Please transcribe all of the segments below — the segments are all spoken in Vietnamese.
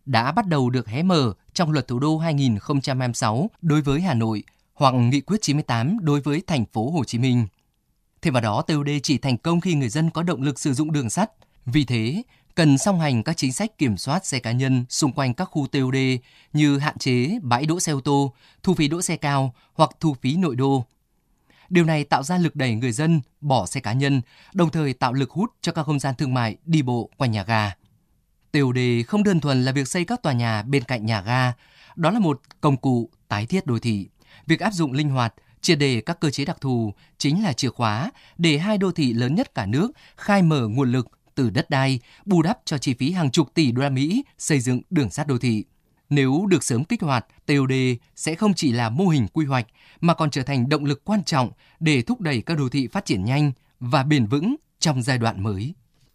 đã bắt đầu được hé mở trong Luật Thủ đô 2026 đối với Hà Nội hoặc Nghị quyết 98 đối với thành phố Hồ Chí Minh. Thêm vào đó, TOD chỉ thành công khi người dân có động lực sử dụng đường sắt. Vì thế, cần song hành các chính sách kiểm soát xe cá nhân xung quanh các khu TOD như hạn chế bãi đỗ xe ô tô, thu phí đỗ xe cao hoặc thu phí nội đô. Điều này tạo ra lực đẩy người dân bỏ xe cá nhân, đồng thời tạo lực hút cho các không gian thương mại đi bộ quanh nhà ga. TOD không đơn thuần là việc xây các tòa nhà bên cạnh nhà ga, đó là một công cụ tái thiết đô thị. Việc áp dụng linh hoạt, triệt để các cơ chế đặc thù chính là chìa khóa để hai đô thị lớn nhất cả nước khai mở nguồn lực từ đất đai, bù đắp cho chi phí hàng chục tỷ đô la Mỹ xây dựng đường sắt đô thị. Nếu được sớm kích hoạt, TOD sẽ không chỉ là mô hình quy hoạch mà còn trở thành động lực quan trọng để thúc đẩy các đô thị phát triển nhanh và bền vững trong giai đoạn mới.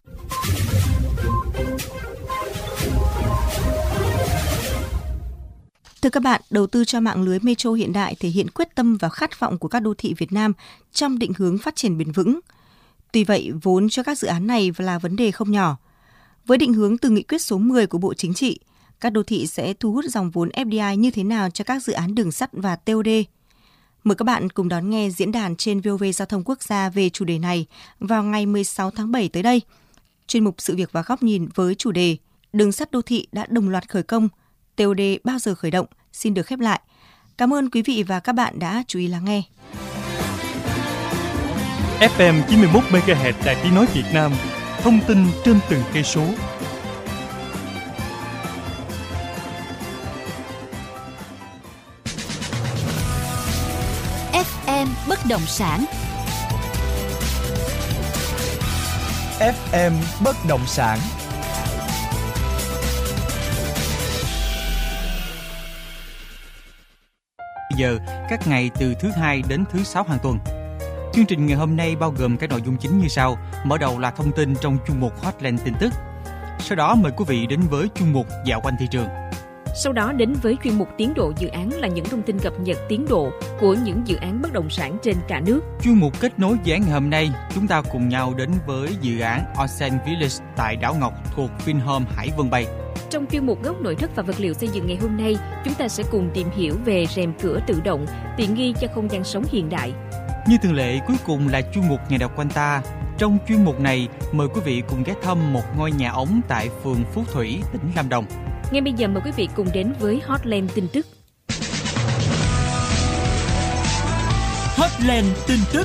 Thưa các bạn, đầu tư cho mạng lưới metro hiện đại thể hiện quyết tâm và khát vọng của các đô thị Việt Nam trong định hướng phát triển bền vững. Tuy vậy, vốn cho các dự án này là vấn đề không nhỏ. Với định hướng từ nghị quyết số 10 của Bộ Chính trị, các đô thị sẽ thu hút dòng vốn FDI như thế nào cho các dự án đường sắt và TOD? Mời các bạn cùng đón nghe diễn đàn trên VOV Giao thông Quốc gia về chủ đề này vào ngày 16 tháng 7 tới đây. Chuyên mục Sự việc và góc nhìn với chủ đề Đường sắt đô thị đã đồng loạt khởi công, TOD bao giờ khởi động xin được khép lại. Cảm ơn quý vị và các bạn đã chú ý lắng nghe. FM 91 MHz Đài Tiếng nói Việt Nam, thông tin trên từng cây số. FM bất động sản. FM bất động sản. Giờ các ngày từ thứ Hai đến thứ Sáu hàng tuần. Chương trình ngày hôm nay bao gồm các nội dung chính như sau. Mở đầu là thông tin trong chuyên mục Hotline tin tức. Sau đó mời quý vị đến với chuyên mục Dạo quanh thị trường. Sau đó đến với chuyên mục Tiến độ dự án là những thông tin cập nhật tiến độ của những dự án bất động sản trên cả nước. Chuyên mục Kết nối dự án ngày hôm nay, chúng ta cùng nhau đến với dự án Ocean Village tại đảo Ngọc thuộc Vinhome Hải Vân Bay. Trong chuyên mục Góc nội thất và vật liệu xây dựng ngày hôm nay, chúng ta sẽ cùng tìm hiểu về rèm cửa tự động, tiện nghi cho không gian sống hiện đại. Như thường lệ, cuối cùng là chuyên mục Nhà đọc quanh ta. Trong chuyên mục này, mời quý vị cùng ghé thăm một ngôi nhà ống tại phường Phú Thủy, tỉnh Lâm Đồng. Ngay bây giờ mời quý vị cùng đến với Hotline tin tức. Hotline tin tức.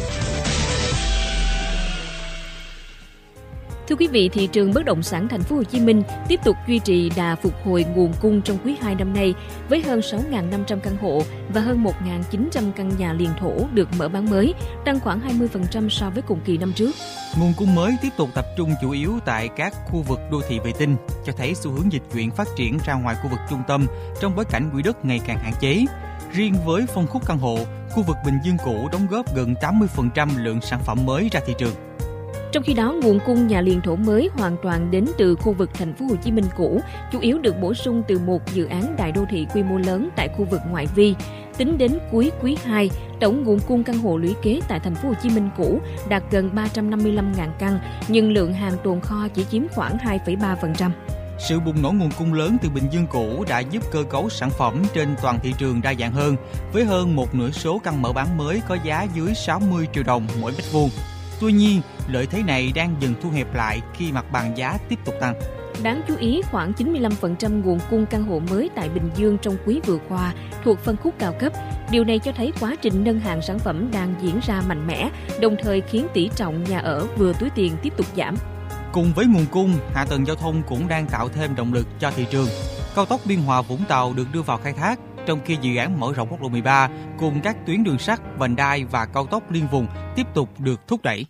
Thưa quý vị, thị trường bất động sản thành phố Hồ Chí Minh tiếp tục duy trì đà phục hồi nguồn cung trong quý 2 năm nay với hơn 6.500 căn hộ và hơn 1.900 căn nhà liền thổ được mở bán mới, tăng khoảng 20% so với cùng kỳ năm trước. Nguồn cung mới tiếp tục tập trung chủ yếu tại các khu vực đô thị vệ tinh, cho thấy xu hướng dịch chuyển phát triển ra ngoài khu vực trung tâm trong bối cảnh quỹ đất ngày càng hạn chế. Riêng với phân khúc căn hộ, khu vực Bình Dương cũ đóng góp gần 80% lượng sản phẩm mới ra thị trường. Trong khi đó, nguồn cung nhà liền thổ mới hoàn toàn đến từ khu vực thành phố Hồ Chí Minh cũ, chủ yếu được bổ sung từ một dự án đại đô thị quy mô lớn tại khu vực ngoại vi. Tính đến cuối quý 2, tổng nguồn cung căn hộ lũy kế tại thành phố Hồ Chí Minh cũ đạt gần 355.000 căn, nhưng lượng hàng tồn kho chỉ chiếm khoảng 2,3%. Sự bùng nổ nguồn cung lớn từ Bình Dương cũ đã giúp cơ cấu sản phẩm trên toàn thị trường đa dạng hơn, với hơn một nửa số căn mở bán mới có giá dưới 60 triệu đồng mỗi mét vuông. Tuy nhiên, lợi thế này đang dần thu hẹp lại khi mặt bằng giá tiếp tục tăng. Đáng chú ý, khoảng 95% nguồn cung căn hộ mới tại Bình Dương trong quý vừa qua thuộc phân khúc cao cấp. Điều này cho thấy quá trình nâng hạng sản phẩm đang diễn ra mạnh mẽ, đồng thời khiến tỷ trọng nhà ở vừa túi tiền tiếp tục giảm. Cùng với nguồn cung, hạ tầng giao thông cũng đang tạo thêm động lực cho thị trường. Cao tốc Biên Hòa - Vũng Tàu được đưa vào khai thác, trong khi dự án mở rộng quốc lộ 13 cùng các tuyến đường sắt, vành đai và cao tốc liên vùng tiếp tục được thúc đẩy.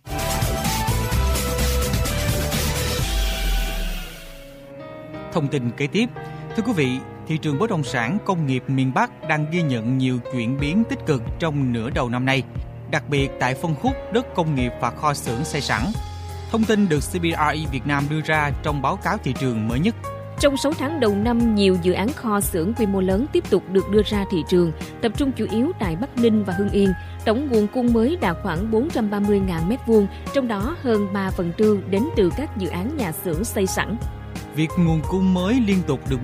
Thông tin kế tiếp. Thưa quý vị, thị trường bất động sản công nghiệp miền Bắc đang ghi nhận nhiều chuyển biến tích cực trong nửa đầu năm nay, đặc biệt tại phân khúc đất công nghiệp và kho xưởng xây sẵn. Thông tin được CBRE Việt Nam đưa ra trong báo cáo thị trường mới nhất. Trong 6 tháng đầu năm, nhiều dự án kho xưởng quy mô lớn tiếp tục được đưa ra thị trường, tập trung chủ yếu tại Bắc Ninh và Hưng Yên. Tổng nguồn cung mới đạt khoảng 430.000 m2, trong đó hơn 3/4 đến từ các dự án nhà xưởng xây sẵn. Việc nguồn cung mới liên tục được